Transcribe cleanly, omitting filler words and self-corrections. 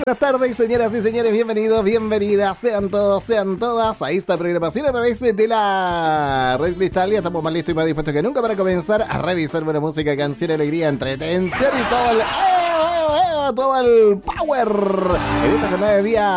Buenas tardes, señoras y señores, bienvenidos, bienvenidas, sean todos, sean todas a esta programación a través de la Red Cristal. Ya estamos más listos y más dispuestos que nunca para comenzar a revisar buena música, canción, alegría, entretención y todo el power en esta jornada de día